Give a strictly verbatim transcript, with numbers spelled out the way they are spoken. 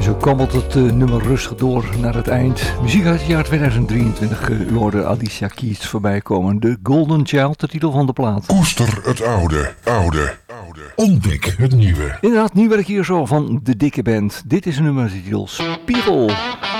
Zo kabbelt het uh, nummer rustig door naar het eind. Muziek uit het jaar tweeduizend drieëntwintig. Uh, u hoorde Alicia Keys voorbij komen. The Golden Child, de titel van de plaat. Koester het oude, oude, oude. Ontdek het nieuwe. Inderdaad, nieuw werk hier zo van de dikke band. Dit is een nummer met de titel Spiegel.